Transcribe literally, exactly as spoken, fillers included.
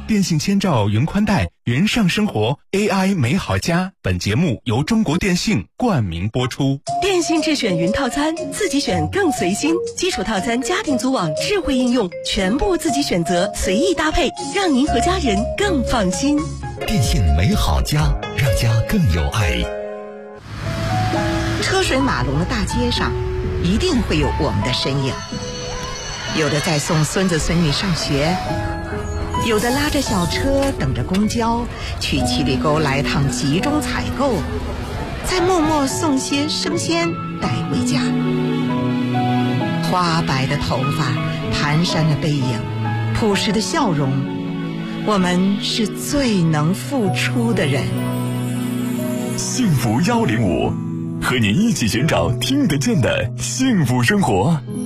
电信千兆云宽带，云上生活 A I 美好家。本节目由中国电信冠名播出。 电信智选云套餐，自己选更随心。基础套餐、家庭组网、智慧应用，全部自己选择，随意搭配，让您和家人更放心。 电信美好家，让家更有爱。 车水马龙的大街上，一定会有我们的身影。有的在送孙子孙女上学，有的拉着小车等着公交去七里沟来趟集中采购，再默默送些生鲜带回家。花白的头发，蹒跚的背影，朴实的笑容，我们是最能付出的人。 幸福一零五，和你一起寻找听得见的幸福生活。